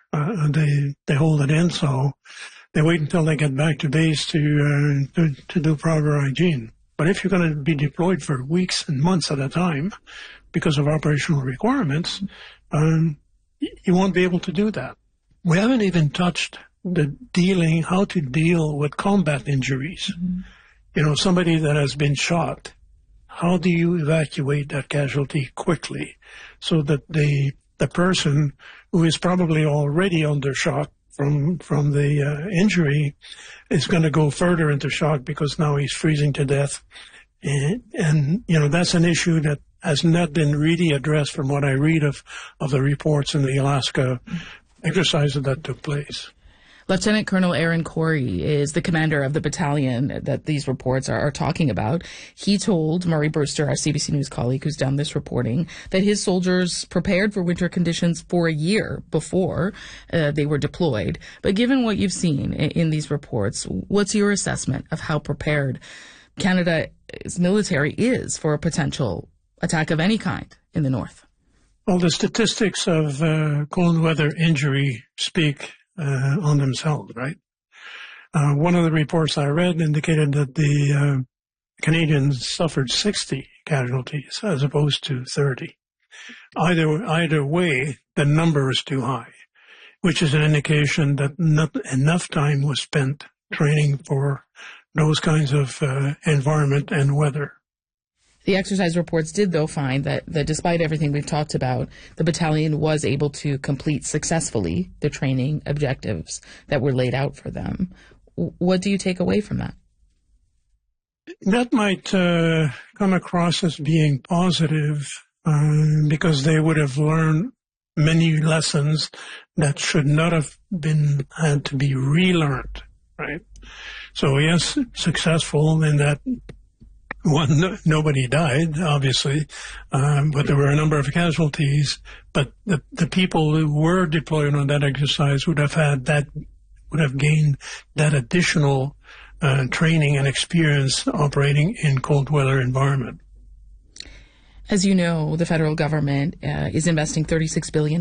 they hold it in, so they wait until they get back to base to do proper hygiene. But if you're going to be deployed for weeks and months at a time because of operational requirements, you won't be able to do that. We haven't even touched how to deal with combat injuries. Mm-hmm. You know, somebody that has been shot, how do you evacuate that casualty quickly so that the person who is probably already under shock from the injury is going to go further into shock because now he's freezing to death. And you know, that's an issue that has not been really addressed from what I read of the reports in the Alaska exercises that took place. Lieutenant Colonel Aaron Corey is the commander of the battalion that these reports are talking about. He told Murray Brewster, our CBC News colleague who's done this reporting, that his soldiers prepared for winter conditions for a year before they were deployed. But given what you've seen in these reports, what's your assessment of how prepared Canada's military is for a potential attack of any kind in the north? Well, the statistics of cold weather injury speak on themselves, right? One of the reports I read indicated that the Canadians suffered 60 casualties as opposed to 30. Either way, the number is too high, which is an indication that not enough time was spent training for those kinds of environment and weather. The exercise reports did, though, find that despite everything we've talked about, the battalion was able to complete successfully the training objectives that were laid out for them. What do you take away from that? That might come across as being positive because they would have learned many lessons that should not have had to be relearned, right? So, yes, successful in that. One, nobody died, obviously, but there were a number of casualties. But the people who were deployed on that exercise would have gained that additional training and experience operating in cold weather environment. As you know, the federal government is investing $36 billion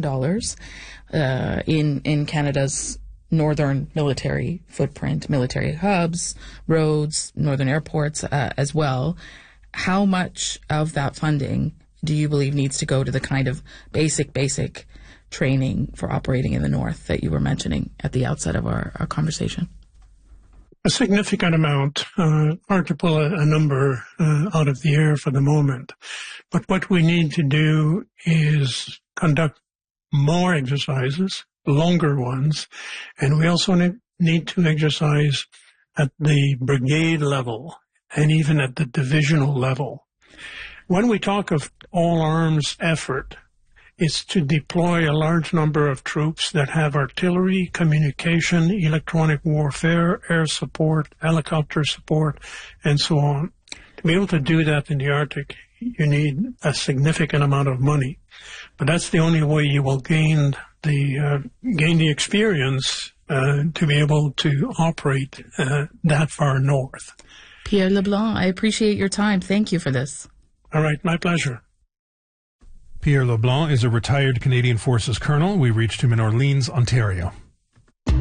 in Canada's northern military footprint, military hubs, roads, northern airports as well. How much of that funding do you believe needs to go to the kind of basic training for operating in the north that you were mentioning at the outset of our conversation? A significant amount. Hard to pull a number out of the air for the moment. But what we need to do is conduct more exercises, longer ones, and we also need to exercise at the brigade level and even at the divisional level. When we talk of all arms effort, it's to deploy a large number of troops that have artillery, communication, electronic warfare, air support, helicopter support, and so on. To be able to do that in the Arctic, you need a significant amount of money. But that's the only way you will gain the experience to be able to operate that far north. Pierre LeBlanc, I appreciate your time. Thank you for this. All right, my pleasure. Pierre LeBlanc is a retired Canadian Forces colonel. We reached him in Orleans, Ontario.